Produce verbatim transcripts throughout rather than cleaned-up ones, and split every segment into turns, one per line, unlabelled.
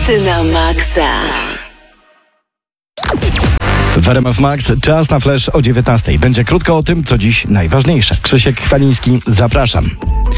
Hity na maksa.
W R M F Max czas na flash o dziewiętnastej. Będzie krótko o tym, co dziś najważniejsze. Krzysiek Chwaliński, zapraszam.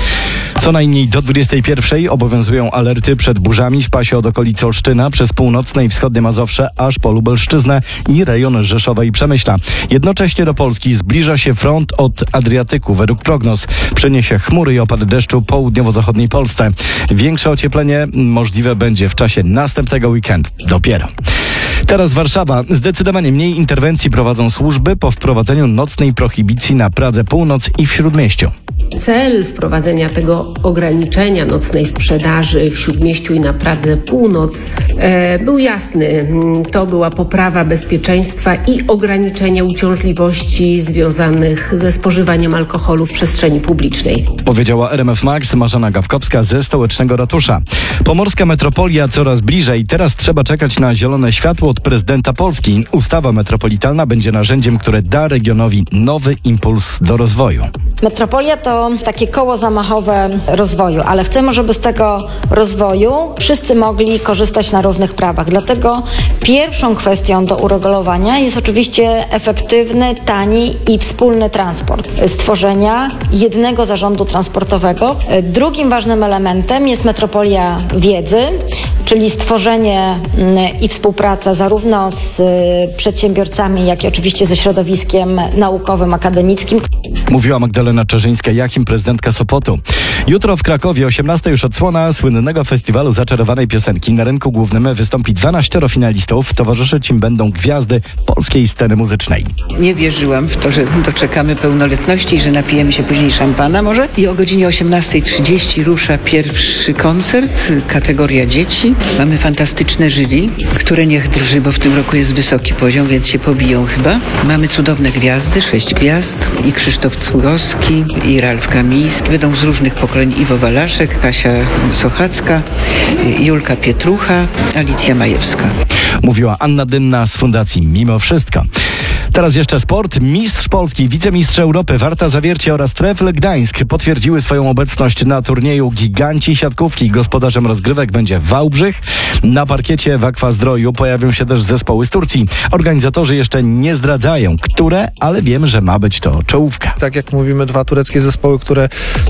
Co najmniej do dwudziestej pierwszej obowiązują alerty przed burzami w pasie od okolicy Olsztyna przez północne i wschodnie Mazowsze aż po Lubelszczyznę i rejon Rzeszowa i Przemyśla. Jednocześnie do Polski zbliża się front od Adriatyku. Według prognoz przyniesie chmury i opady deszczu południowo-zachodniej Polsce. Większe ocieplenie możliwe będzie w czasie następnego weekendu. Dopiero. Teraz Warszawa. Zdecydowanie mniej interwencji prowadzą służby po wprowadzeniu nocnej prohibicji na Pradze Północ i w Śródmieściu.
Cel wprowadzenia tego ograniczenia nocnej sprzedaży w Śródmieściu i na Pradze Północ e, był jasny. To była poprawa bezpieczeństwa i ograniczenie uciążliwości związanych ze spożywaniem alkoholu w przestrzeni publicznej.
Powiedziała R M F Max Marzena Gawkowska ze Stołecznego Ratusza. Pomorska metropolia coraz bliżej. Teraz trzeba czekać na zielone światło od prezydenta Polski. Ustawa metropolitalna będzie narzędziem, które da regionowi nowy impuls do rozwoju.
Metropolia to takie koło zamachowe rozwoju, ale chcemy, żeby z tego rozwoju wszyscy mogli korzystać na równych prawach. Dlatego pierwszą kwestią do uregulowania jest oczywiście efektywny, tani i wspólny transport. Stworzenia jednego zarządu transportowego. Drugim ważnym elementem jest metropolia wiedzy, czyli stworzenie i współpraca zarówno z przedsiębiorcami, jak i oczywiście ze środowiskiem naukowym, akademickim.
Mówiła Magdalena Czerzyńska-Jachim, prezydentka Sopotu. Jutro w Krakowie osiemnasta już odsłona słynnego festiwalu zaczarowanej piosenki. Na rynku głównym wystąpi dwanaścioro finalistów. Towarzyszyć im będą gwiazdy polskiej sceny muzycznej.
Nie wierzyłam w to, że doczekamy pełnoletności i że napijemy się później szampana może. I o godzinie osiemnasta trzydzieści rusza pierwszy koncert, kategoria dzieci. Mamy fantastyczne jury, które niech drży, bo w tym roku jest wysoki poziom, więc się pobiją chyba. Mamy cudowne gwiazdy, sześć gwiazd i Krzysztof Cugowski i Ralf Kamiński. Będą z różnych pokoleń Iwo Walaszek, Kasia Sochacka, Julka Pietrucha, Alicja Majewska.
Mówiła Anna Dynna z Fundacji Mimo Wszystko. Teraz jeszcze sport. Mistrz Polski, wicemistrz Europy Warta Zawiercie oraz Trefl Gdańsk potwierdziły swoją obecność na turnieju Giganci Siatkówki. Gospodarzem rozgrywek będzie Wałbrzych. Na parkiecie w Akwazdroju pojawią się też zespoły z Turcji. Organizatorzy jeszcze nie zdradzają, które, ale wiem, że ma być to czołówka.
Tak jak mówimy, dwa tureckie zespoły, które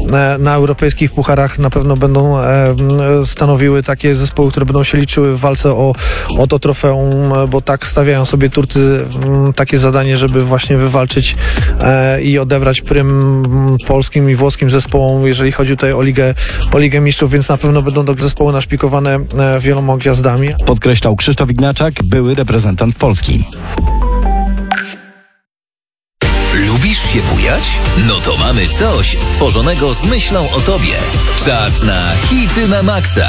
na europejskich pucharach na pewno będą stanowiły takie zespoły, które będą się liczyły w walce o, o to trofeum, bo tak stawiają sobie Turcy takie zadanie, żeby właśnie wywalczyć e, i odebrać prym polskim i włoskim zespołom, jeżeli chodzi tutaj o Ligę, o Ligę Mistrzów, więc na pewno będą to zespoły naszpikowane e, wieloma gwiazdami.
Podkreślał Krzysztof Ignaczak, były reprezentant Polski.
Lubisz się bujać? No to mamy coś stworzonego z myślą o tobie. Czas na hity na maksa.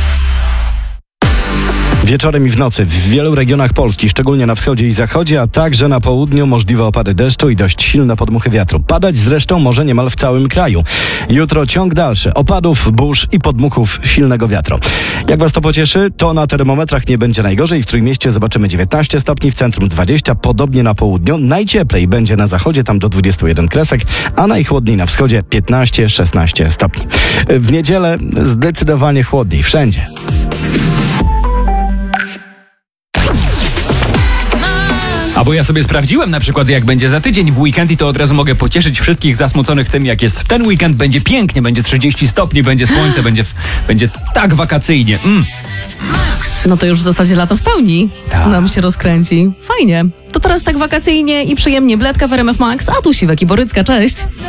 Wieczorem i w nocy w wielu regionach Polski, szczególnie na wschodzie i zachodzie, a także na południu możliwe opady deszczu i dość silne podmuchy wiatru. Padać zresztą może niemal w całym kraju. Jutro ciąg dalszy opadów, burz i podmuchów silnego wiatru. Jak was to pocieszy, to na termometrach nie będzie najgorzej. W Trójmieście zobaczymy dziewiętnaście stopni, w centrum dwadzieścia, podobnie na południu. Najcieplej będzie na zachodzie, tam do dwudziestu jeden kresek, a najchłodniej na wschodzie piętnaście szesnaście stopni. W niedzielę zdecydowanie chłodniej wszędzie.
A bo ja sobie sprawdziłem na przykład, jak będzie za tydzień w weekend i to od razu mogę pocieszyć wszystkich zasmuconych tym, jak jest w ten weekend. Będzie pięknie, będzie trzydzieści stopni, będzie słońce, będzie, będzie tak wakacyjnie. Mm.
No to już w zasadzie lato w pełni
Ta.
nam się rozkręci. Fajnie. To teraz tak wakacyjnie i przyjemnie. Bledka w R M F Max, a tu Siwek i Borycka. Cześć.